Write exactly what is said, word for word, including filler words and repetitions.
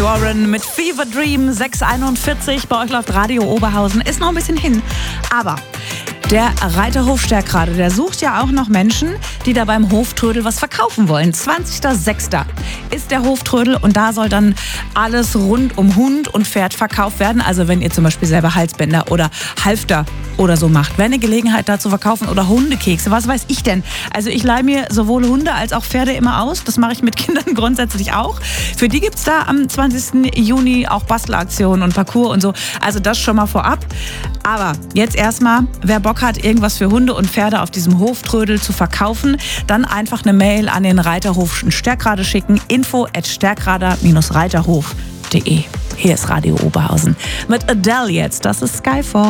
Warren mit Fever Dream, sechs Uhr einundvierzig. Bei euch läuft Radio Oberhausen. Ist noch ein bisschen hin, aber der Reiterhof Stärkrade, der sucht ja auch noch Menschen, die da beim Hoftrödel was verkaufen wollen. zwanzigster sechster ist der Hoftrödel und da soll dann alles rund um Hund und Pferd verkauft werden. Also wenn ihr zum Beispiel selber Halsbänder oder Halfter oder so macht, wäre eine Gelegenheit da zu verkaufen oder Hundekekse, was weiß ich denn. Also ich leihe mir sowohl Hunde als auch Pferde immer aus. Das mache ich mit Kindern grundsätzlich auch. Für die gibt es da am zwanzigsten Juni auch Bastelaktionen und Parcours und so. Also das schon mal vorab. Aber jetzt erstmal, wer Bock hat, irgendwas für Hunde und Pferde auf diesem Hoftrödel zu verkaufen, dann einfach eine Mail an den Reiterhof Stärkrade schicken. info at stärkrader Reiterhof punkt de. Hier ist Radio Oberhausen mit Adele jetzt. Das ist Skyfall.